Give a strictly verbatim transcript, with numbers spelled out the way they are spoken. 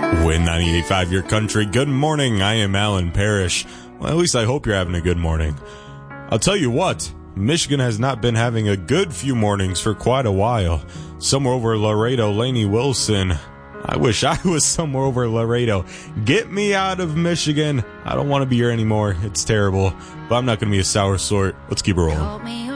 Win ninety-eight point five Your Country. Good morning. I am Alan Parrish. Well, at least I hope you're having a good morning. I'll tell you what, Michigan has not been having a good few mornings for quite a while. Somewhere over Laredo, Lainey Wilson. I wish I was somewhere over Laredo. Get me out of Michigan. I don't want to be here anymore. It's terrible. But I'm not going to be a sour sort. Let's keep it rolling.